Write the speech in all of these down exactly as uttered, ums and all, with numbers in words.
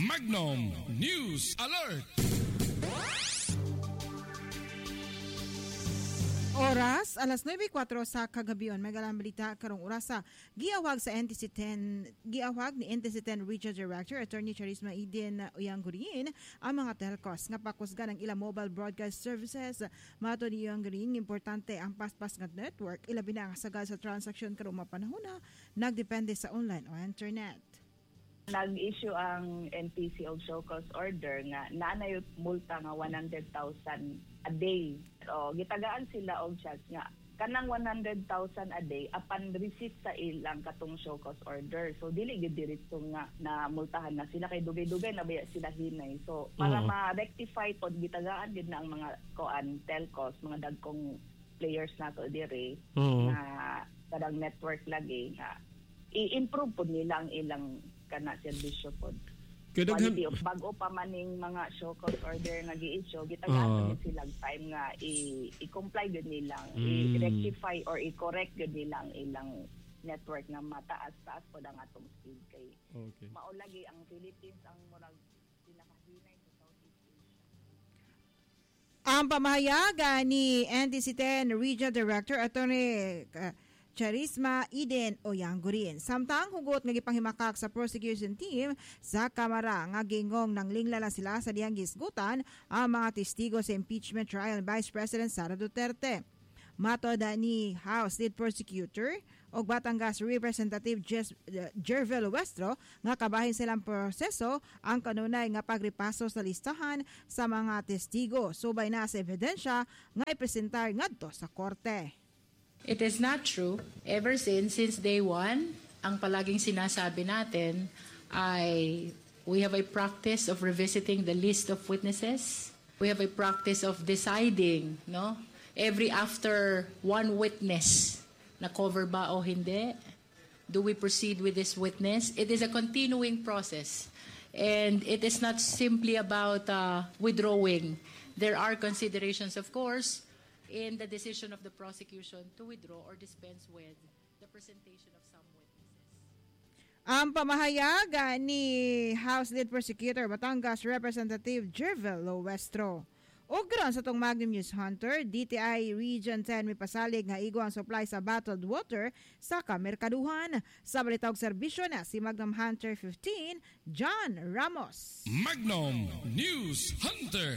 Magnum News Alert. Oras, alas nueve kwatro sa kagabion. May galang balita karong orasa. Giawag sa N T C ten, giawag ni N T C ten Regional Director Attorney Charisma Eden Oyangurin ang mga telcos nga pakusgan ang ilang mobile broadcast services. Mato ni Oyangurin, importante ang paspas nga network ilabi na ang sagad sa transaction karong mapanahon na nagdepende sa online o internet. Nag-issue ang N T C og show cause order nga naanay multa nga one hundred thousand a day. So, gitagaan sila og charge nga kanang one hundred thousand a day apan receipt sa ilang katong show cause order. So dili gid diretso nga na multahan na sila kay dugay-dugay na baya sila hinay. So para uh-huh. ma-rectify pod gitagaan gid na ang mga koan telcos, mga dagkong players nato dire uh-huh. na kadang network lagi nga i-improve pod nila ang ilang kana serbisyo pod. Quality of bago pa maning mga show cause order nga gi-issue gitagaan uh, sila time nga i- i-comply gud nilang mm. i-rectify or i-correct gud nilang ilang network nga mataas-taas pod ang atong speed kay okay. Maulagi ang Philippines ang murag pinakahinay sa Southeast Asia. Ang pamahayagan ni N T C ten Regional Director Attorney uh, Charisma Eden Oyangurin. Samtang hugot nga gipanghimakak sa prosecution team sa Kamara nga gingong nang linglala sila sa diyang gisgutan ang mga testigo sa impeachment trial ni Vice President Sara Duterte. Matod ni House Lead Prosecutor o Batangas Representative Jervel Westro nga kabahin silang proseso ang kanunay nga pagripaso sa listahan sa mga testigo subay na sa ebidensya nga ipresentar ngadto sa korte. It is not true. Ever since, since day one, ang palaging sinasabi natin ay we have a practice of revisiting the list of witnesses. We have a practice of deciding, no? Every after one witness, na cover ba o hindi? Do we proceed with this witness? It is a continuing process. And it is not simply about uh, withdrawing. There are considerations, of course, in the decision of the prosecution to withdraw or dispense with the presentation of some witnesses. Ang pamahayagan ni House Lead Prosecutor Batangas Representative Jervel Westro. O gron sa tong Magnum News Hunter, D T I Region ten may pasalig nga igo ang supply sa bottled water sa kamerkaduhan. Sa balitawag serbisyo na si Magnum Hunter fifteen, John Ramos. Magnum News Hunter.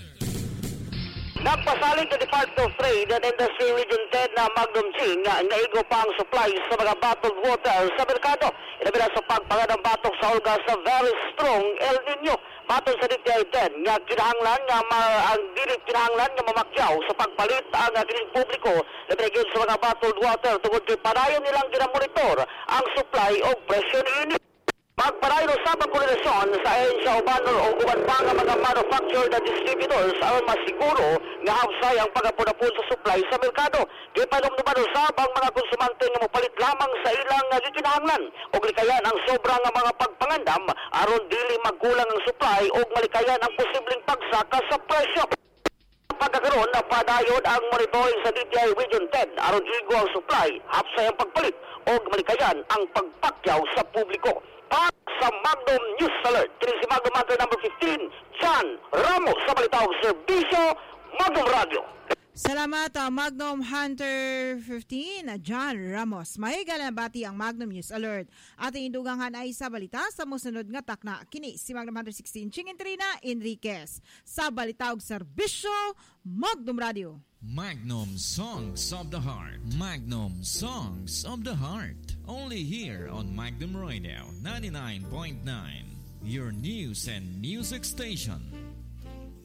Nagpasalig sa Department of Trade and Industry Region ten na Magnum Ching nga naigo pa ang supply sa mga bottled water sa merkado. Ilabi na sa pagpangad ng batok sa Olga sa very strong El Nino. Matod sa D T I ten nga kinahanglan nga ma- ang dili kinahanglan nga mamakyaw sa pagpalit ang kining publiko labi sa mga bottled water tungod kay padayon nilang ginamonitor ang supply o presyo niini. Magparayo sa pagkoordinasyon sa ahensya urbano o uban pa nga mga manufacturer na distributors aron masiguro nga hapsay ang pagapun-apun sa supply sa merkado. Di pa lumduman usab ang mga konsumante nga mopalit lamang sa ilang gikinahanglan o likayan ang sobra nga mga pagpangandam aron dili magkulang ang supply o malikayan ang posibleng pagsaka sa presyo. Pagkakaroon na padayon ang monitoring sa D T I Region ten aron igo ang supply, hapsay ang pagpalit o malikayan ang pagpakyaw sa publiko. Para sa Magnum News Alert, kini si Magnum Hunter number fifteen, John Ramos sa Balitawag Serbisyo, Magnum Radio. Salamat uh, Magnum Hunter fifteen, John Ramos. Mahiga na bati ang Magnum News Alert. Ating indugangan ay sa balita sa musunod nga takna. Kini si Magnum Hunter sixteen, Ching Trina Enriquez. Sa Balitawag Serbisyo, Magnum Radio. Magnum Songs of the Heart. Magnum Songs of the Heart. Only here on Magnum Radio ninety-nine point nine. Your news and music station.